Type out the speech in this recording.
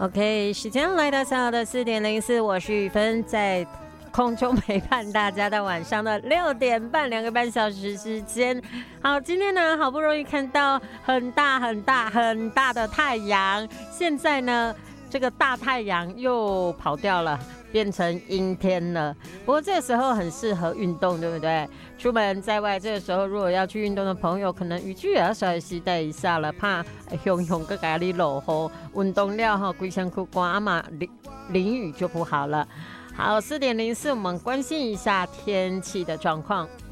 OK， 时间来到下午的4:04，我是雨芬，在空中陪伴大家到晚上的6点半，2个半小时时间。好，今天呢好不容易看到很大的太阳，现在呢这个大太阳又跑掉了，变成阴天了。不过这个时候很适合运动，对不对？出门在外这个时候，如果要去运动的朋友，可能雨具也要稍微携带一下了，怕熊个给你落雨，运动了哈，规身躯干啊嘛，淋雨就不好了。好，4:04，我们关心一下天气的状况。